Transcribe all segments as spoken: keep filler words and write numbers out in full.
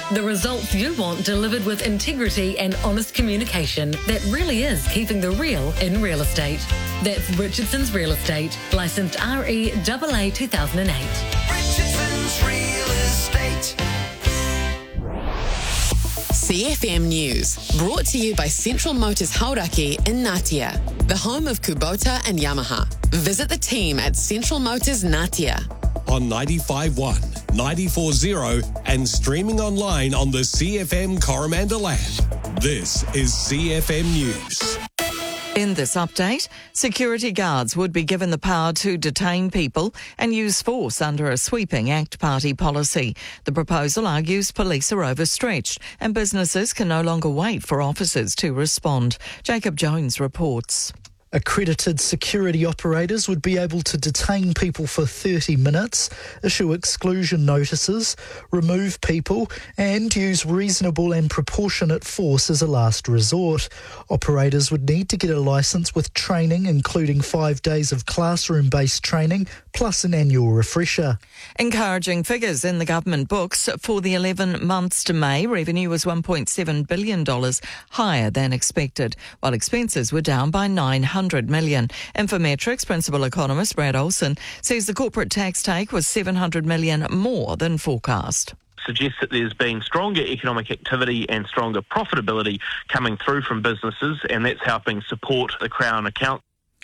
The results you want delivered with integrity and honest communication that really is keeping the real in real estate. That's Richardson's Real Estate, licensed R E A A two thousand eight. Richardson's Real Estate. C F M News, brought to you by Central Motors Hauraki in Ngatea, the home of Kubota and Yamaha. Visit the team at Central Motors Ngatea. On ninety-five point one, ninety-four point zero and streaming online on the C F M Coromandel app. This is C F M News. In this update, security guards would be given the power to detain people and use force under a sweeping ACT Party policy. The proposal argues police are overstretched and businesses can no longer wait for officers to respond. Jacob Jones reports. Accredited security operators would be able to detain people for thirty minutes, issue exclusion notices, remove people and use reasonable and proportionate force as a last resort. Operators would need to get a licence with training, including five days of classroom-based training, plus an annual refresher. Encouraging figures in the government books. For the eleven months to May, revenue was one point seven billion dollars higher than expected, while expenses were down by nine hundred million dollars. Infometrics principal economist Brad Olson says the corporate tax take was seven hundred million dollars more than forecast. Suggests that there's been stronger economic activity and stronger profitability coming through from businesses, and that's helping support the Crown account.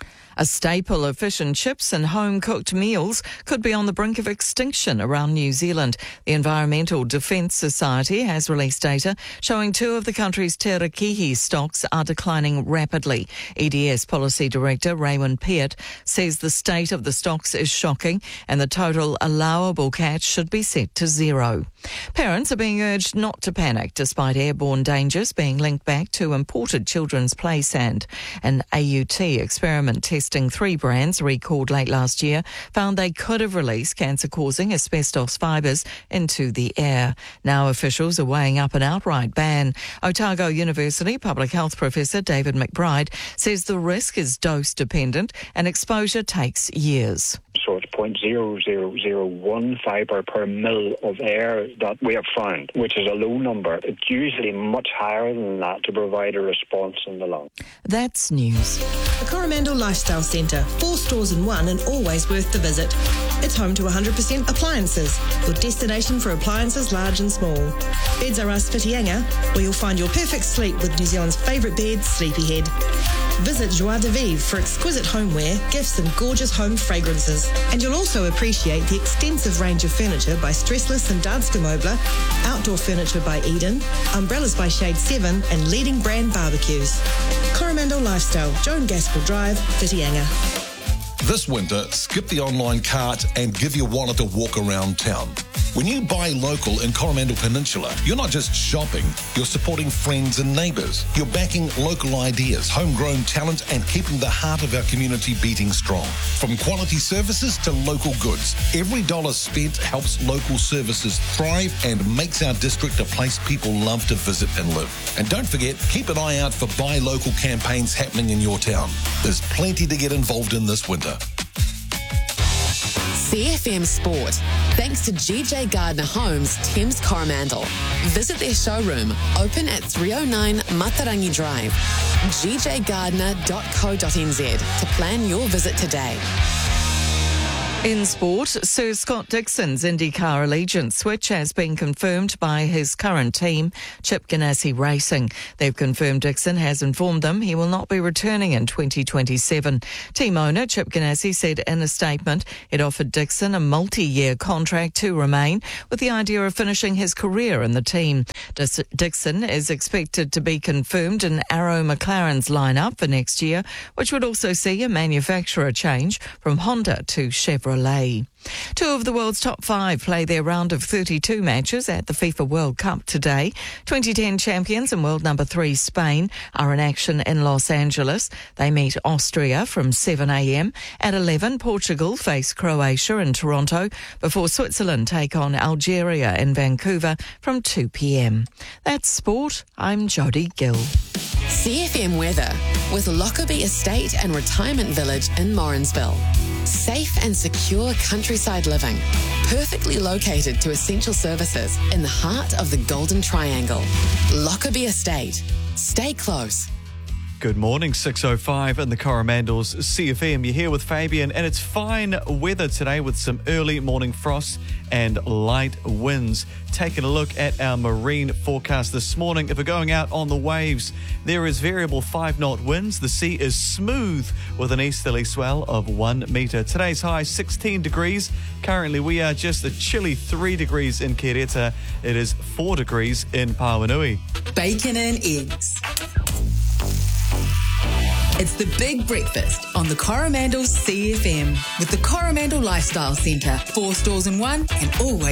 A staple of fish and chips and home-cooked meals could be on the brink of extinction around New Zealand. The Environmental Defence Society has released data showing two of the country's te rakihi stocks are declining rapidly. E D S Policy Director Raymond Peart says the state of the stocks is shocking and the total allowable catch should be set to zero. Parents are being urged not to panic despite airborne dangers being linked back to imported children's play sand. An A U T experiment testing three brands recalled late last year found they could have released cancer-causing asbestos fibres into the air. Now officials are weighing up an outright ban. Otago University Public Health Professor David McBride says the risk is dose-dependent and exposure takes years. So it's zero point zero zero zero one fibre per mil of air that we have found, which is a low number. It's usually much higher than that to provide a response in the lung. That's news. The Coromandel Lifestyle Centre, four stores in one and always worth the visit. It's home to one hundred percent appliances, your destination for appliances large and small. Beds R Us Whitianga, where you'll find your perfect sleep with New Zealand's favourite bed, Sleepyhead. Visit Joie de Vivre for exquisite homeware, gifts and gorgeous home fragrances. And you'll also appreciate the extensive range of furniture by Stressless and Danske Möbler, outdoor furniture by Eden, umbrellas by Shade seven and leading brand barbecues. Coromandel Lifestyle, Joan Gaskell Drive, Whitianga. This winter, skip the online cart and give your wallet a walk around town. When you buy local in Coromandel Peninsula, you're not just shopping, you're supporting friends and neighbours. You're backing local ideas, homegrown talent and keeping the heart of our community beating strong. From quality services to local goods, every dollar spent helps local services thrive and makes our district a place people love to visit and live. And don't forget, keep an eye out for buy local campaigns happening in your town. There's plenty to get involved in this winter. C F M Sport, thanks to G J Gardner Homes, Thames Coromandel. Visit their showroom, open at three oh nine Matarangi Drive, g j gardner dot co dot n z to plan your visit today. In sport, Sir Scott Dixon's IndyCar allegiance switch has been confirmed by his current team, Chip Ganassi Racing. They've confirmed Dixon has informed them he will not be returning in twenty twenty-seven. Team owner Chip Ganassi said in a statement it offered Dixon a multi-year contract to remain with the idea of finishing his career in the team. Dixon is expected to be confirmed in Arrow McLaren's lineup for next year, which would also see a manufacturer change from Honda to Chevrolet. Two of the world's top five play their round of thirty-two matches at the FIFA World Cup today. twenty ten champions and world number three Spain are in action in Los Angeles. They meet Austria from seven a m. At eleven, Portugal face Croatia in Toronto before Switzerland take on Algeria in Vancouver from two p m. That's sport. I'm Jodie Gill. C F M weather with Lockerbie Estate and Retirement Village in Morrinsville. Safe and secure countryside living, perfectly located to essential services in the heart of the Golden Triangle. Lockerbie Estate. Stay close. Good morning, six oh five in the Coromandels C F M. You're here with Fabian, and it's fine weather today with some early morning frost and light winds. Taking a look at our marine forecast this morning, if we're going out on the waves, there is variable five-knot winds. The sea is smooth with an easterly swell of one metre. Today's high sixteen degrees. Currently, we are just a chilly three degrees in Kireta. It is four degrees in Pauanui. Bacon and eggs. It's the Big Breakfast on the Coromandel C F M with the Coromandel Lifestyle Centre. Four stores in one and always